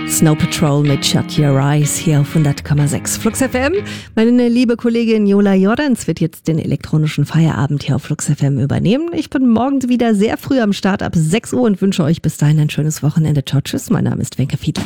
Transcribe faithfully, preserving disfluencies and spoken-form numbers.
Snow Patrol mit Shut Your Eyes hier auf hundert Komma sechs Flux F M. Meine liebe Kollegin Jola Jordans wird jetzt den elektronischen Feierabend hier auf Flux F M übernehmen. Ich bin morgens wieder sehr früh am Start ab sechs Uhr und wünsche euch bis dahin ein schönes Wochenende. Ciao, tschüss. Mein Name ist Wenke Fiedler.